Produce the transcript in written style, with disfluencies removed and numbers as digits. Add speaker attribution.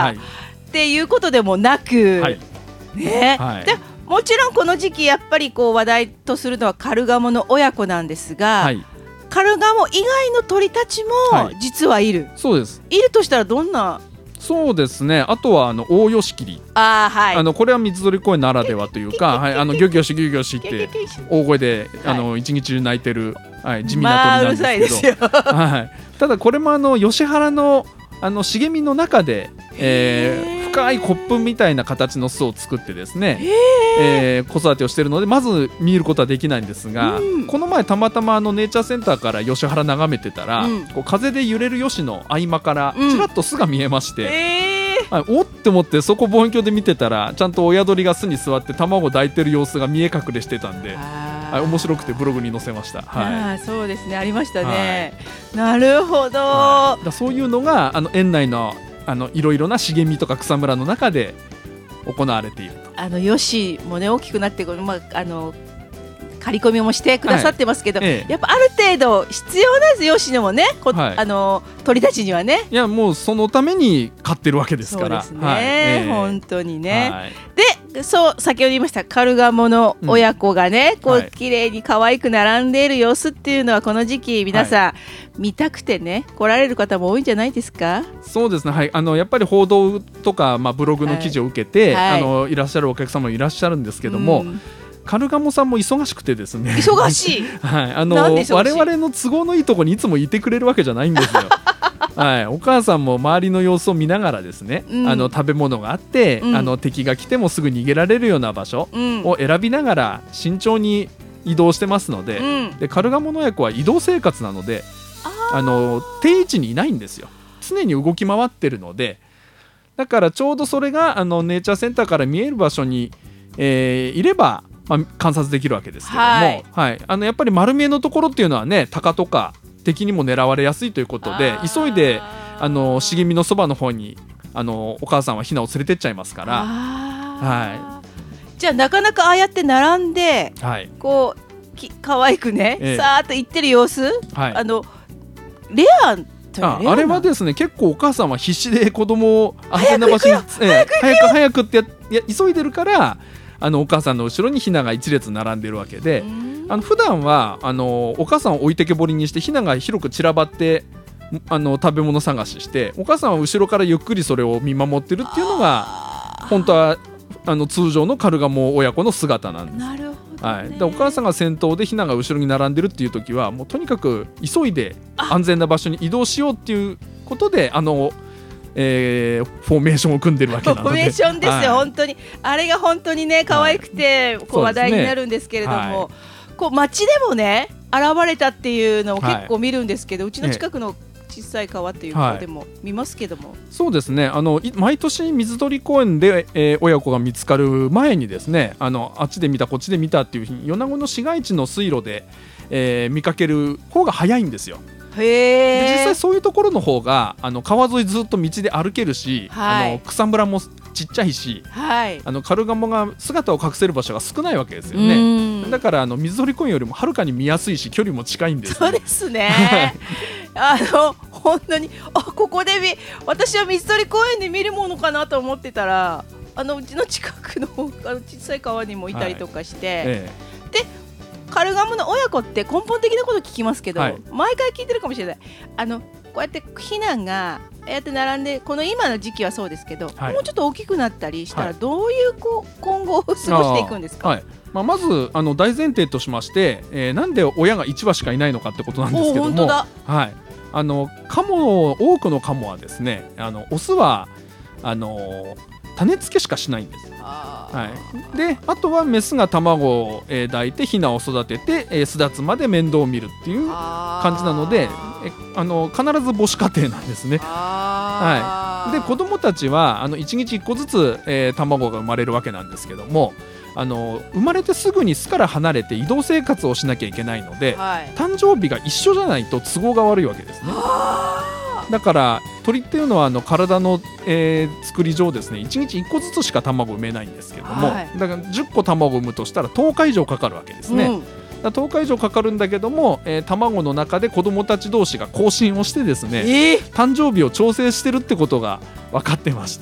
Speaker 1: はい、っていうことでもなく、
Speaker 2: はい
Speaker 1: ね、
Speaker 2: はい、
Speaker 1: でもちろんこの時期やっぱりこう話題とするのはカルガモの親子なんですが、
Speaker 2: はい、
Speaker 1: カルガモ以外の鳥たちも実はいる、
Speaker 2: そうです。
Speaker 1: いるとしたらどんな？
Speaker 2: そうですね、あとはオオヨシキリ、
Speaker 1: はい、
Speaker 2: これは水鳥公園ならではというか、はい、ギョギョシギョギョシって大声で一日中鳴いてる、はい、地味な鳥なんですけど、はい、ただこれも吉原の茂みの中で、深いコップみたいな形の巣を作ってですね、子育てをしているのでまず見ることはできないんですが、この前たまたまネイチャーセンターから吉原眺めてたら、こう風で揺れるヨシの合間からちらっと巣が見えまして、はい、おって思ってそこ望遠鏡で見てたらちゃんと親鳥が巣に座って卵を抱いてる様子が見え隠れしてたんで、はい、面白くてブログに載せました。はい、
Speaker 1: そうですね、ありましたね、はい、なるほど、
Speaker 2: だそういうのが園内のいろいろな茂みとか草むらの中で行われていると。
Speaker 1: ヨシもね大きくなって刈り込みもしてくださってますけど、やっぱある程度必要なんですよ、ヨシのもね、鳥たちにはね。
Speaker 2: いやもうそのために飼ってるわけですから。
Speaker 1: そうですね、本当にね、でそう先ほど言いましたカルガモの親子がね、こう綺麗に可愛く並んでいる様子っていうのはこの時期皆さん、見たくてね来られる方も多いんじゃないですか？
Speaker 2: そうですね、はい、やっぱり報道とか、ブログの記事を受けて、いらっしゃるお客様もいらっしゃるんですけども、カルガモさんも忙しくてですね、
Speaker 1: 忙しい、
Speaker 2: はい、我々の都合のいいところにいつもいてくれるわけじゃないんですよはい、お母さんも周りの様子を見ながらですね、食べ物があって、敵が来てもすぐ逃げられるような場所を選びながら慎重に移動してますので、でカルガモの親子は移動生活なので定位置にいないんですよ。常に動き回ってるので、だからちょうどそれがネイチャーセンターから見える場所に、いれば観察できるわけですけども、やっぱり丸見えのところっていうのはね、鷹とか敵にも狙われやすいということで急いで茂みのそばの方にお母さんはヒナを連れてっちゃいますから、
Speaker 1: じゃあなかなかああやって並んで、こう可愛くね、さーっと行ってる様子、レア
Speaker 2: あれはですね、結構お母さんは必死で子供を安全な場所に早くって急いでるからお母さんの後ろにヒナが一列並んでるわけで、普段はお母さんを置いてけぼりにしてヒナが広く散らばって食べ物探しして、お母さんは後ろからゆっくりそれを見守ってるっていうのが本当は通常のカルガモ親子の姿なんです。
Speaker 1: なるほどね。
Speaker 2: でお母さんが先頭でヒナが後ろに並んでるっていう時はもうとにかく急いで安全な場所に移動しようっていうことでフォーメーションを組んでるわけなので、
Speaker 1: フォーメーションですよ、本当にあれが本当にね可愛くてこう話題になるんですけれども、こう街でもね現れたっていうのを結構見るんですけど、うちの近くの小さい川っていうのでも見ますけども、
Speaker 2: そうですね、毎年水鳥公園で、親子が見つかる前にですね、あっちで見たこっちで見たっていうふうに米子の市街地の水路で、見かける方が早いんですよ。で実際そういうところの方が川沿いずっと道で歩けるし、草むらもちっちゃいし、カルガモが姿を隠せる場所が少ないわけですよね。だから水鳥公園よりもはるかに見やすいし距離も近いんです、ね、
Speaker 1: そうですね本当にここで私は水鳥公園で見るものかなと思ってたらうちの近くの小さい川にもいたりとかして、でカルガモの親子って根本的なこと聞きますけど、毎回聞いてるかもしれない。こうやってヒナがやって並んでこの今の時期はそうですけど、もうちょっと大きくなったりしたらどういう今後を過ごしていくんですか？
Speaker 2: まず大前提としまして、なんで親が1羽しかいないのかってことなんですけども、カモ多くのカモはですね、オスは種付けしかしないんです。であとはメスが卵を抱いてヒナを育てて巣立つまで面倒を見るっていう感じなので、必ず母子家庭なんですね。で子供たちは1日1個ずつ、卵が生まれるわけなんですけども、生まれてすぐに巣から離れて移動生活をしなきゃいけないので、誕生日が一緒じゃないと都合が悪いわけですね。だから鳥っていうのは体の、作り上ですね、1日1個ずつしか卵を産めないんですけども、だから10個卵を産むとしたら10日以上かかるわけですね。10日以上かかるんだけども、卵の中で子どもたち同士が交信をしてですね、誕生日を調整してるってことが分かってまし